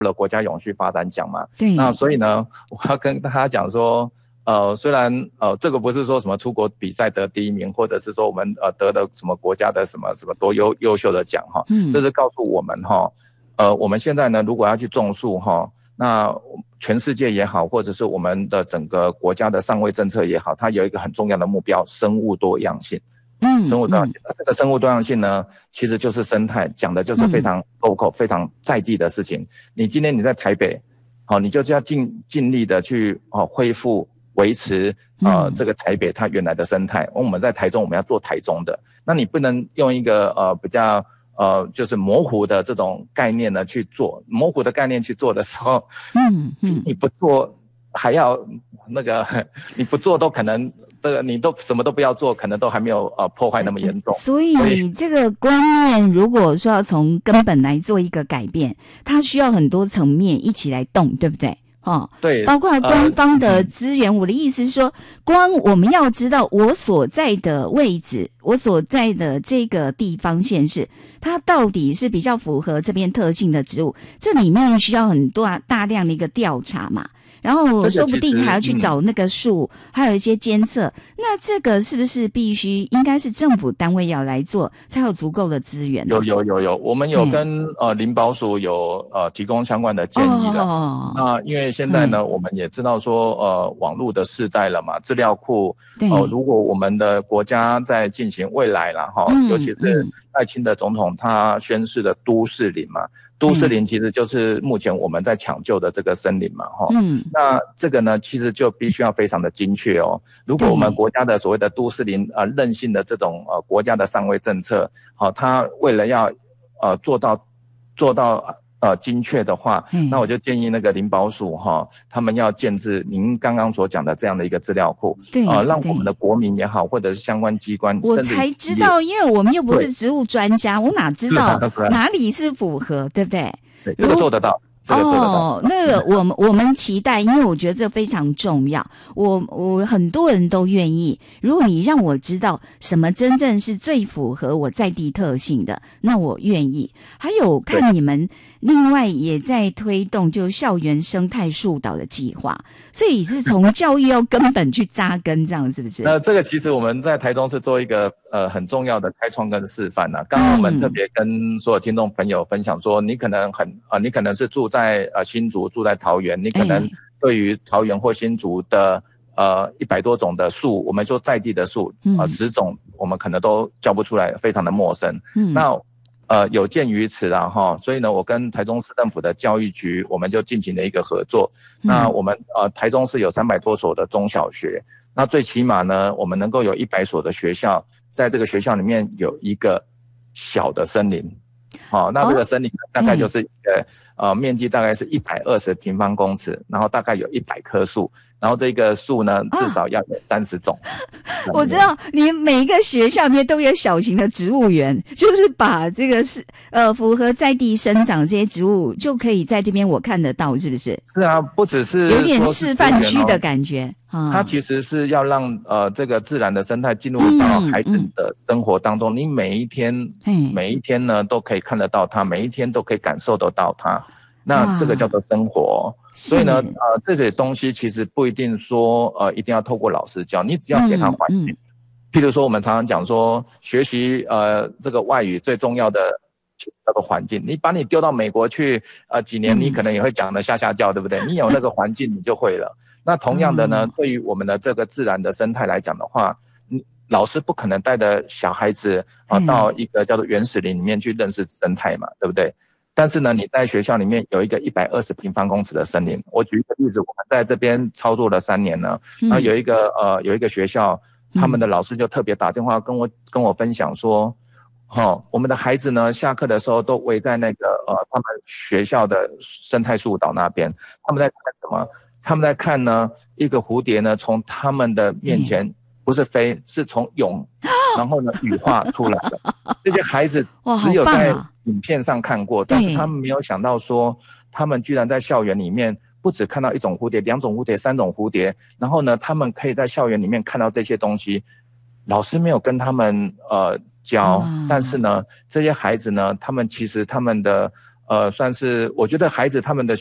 了国家永续发展奖嘛。 对。 那所以呢，我要跟大家讲说，虽然这个不是说什么出国比赛得第1名，或者是说我们得了什么国家的什么多优秀的奖哈，这是告诉我们哈，我们现在呢如果要去种树哈，那全世界也好，或者是我们的整个国家的上位政策也好，它有一个很重要的目标，生物多样性。生物多样性，这个生物多样性呢，其实就是生态，讲的就是非常 local、非常在地的事情。你今天你在台北，你就是要尽力的去恢复维持这个台北它原来的生态。我们在台中，我们要做台中的，那你不能用一个比较就是模糊的这种概念呢去做，模糊的概念去做的时候，你不做还要那个，你不做都可能。这个你都什么都不要做，可能都还没有破坏那么严重。 所以这个观念，如果说要从根本来做一个改变，它需要很多层面一起来动，对不对？ 对， 包括官方的资源。我的意思是说，光我们要知道我所在的位置，我所在的这个地方县市，它到底是比较符合这边特性的植物，这里面需要很多大量的一个调查嘛。然后说不定还要去找那个树，还有一些监测。那这个是不是必须应该是政府单位要来做，才有足够的资源呢？ 有，我们有跟林保署有提供相关的建议的。那因为现在呢，我们也知道说网络的世代了嘛，资料库如果我们的国家在进行未来啦尤其是赖清德总统他宣示的都市林嘛。都市林其实就是目前我们在抢救的这个森林嘛，那这个呢，其实就必须要非常的精确哦。如果我们国家的所谓的都市林任性的这种国家的上位政策，它为了要做到精确的话，那我就建议那个林保署他们要建置您刚刚所讲的这样的一个资料库，让我们的国民也好，或者是相关机关， 我才知道，因为我们又不是植物专家，我哪知道哪里是符合，对不对？ 对，这个做得到。 那个我们期待，因为我觉得这非常重要。我很多人都愿意，如果你让我知道什么真正是最符合我在地特性的，那我愿意。还有看你们另外也在推动就校园生态树岛的计划，所以是从教育要根本去扎根，这样是不是？ 这个其实我们在台中是做一个很重要的开创跟示范刚刚我们特别跟所有听众朋友分享说，你可能是住在新竹，住在桃园，你可能对于桃园或新竹的100多种的树，我们说在地的树10种我们可能都叫不出来，非常的陌生。那有鉴于此啦所以呢，我跟台中市政府的教育局，我们就进行了一个合作。那我们台中市有300多所的中小学，那最起码呢，我们能够有100所的学校，在这个学校里面有一个小的森林。那这个森林大概就是一个面积大概是120平方公尺，然后大概有100棵树，然后这个树呢至少要有30种。 我知道你每一个学校里面都有小型的植物园，就是把这个是符合在地生长这些植物就可以在这边我看得到，是不是？ 是啊，不只是有点示范区的感觉。 它其实是要让这个自然的生态进入到孩子的生活当中，你每一天呢都可以看得到它，每一天都可以感受得到它。那这个叫做生活。所以呢这些东西其实不一定说一定要透过老师教，你只要给他环境。譬如说我们常常讲说学习这个外语最重要的叫做环境，你把你丢到美国去几年，你可能也会讲得下叫，对不对？你有那个环境你就会了。那同样的呢，对于我们的这个自然的生态来讲的话，老师不可能带着小孩子到一个叫做原始林里面去认识生态嘛，对不对？但是呢，你在学校里面有一个120平方公尺的森林。我举一个例子，我们在这边操作了3年呢，然后有一个学校，他们的老师就特别打电话跟我分享说，我们的孩子呢下课的时候都围在那个他们学校的生态树岛那边，他们在看什么？他们在看呢一个蝴蝶呢从他们的面前不是飞，是从蛹然后呢羽化出来的。这些孩子只有在影片上看过，但是他们没有想到说他们居然在校园里面不只看到1种蝴蝶、2种蝴蝶、3种蝴蝶，然后呢他们可以在校园里面看到这些东西。老师没有跟他们教，但是呢这些孩子呢他们其实他们的算是我觉得孩子他们的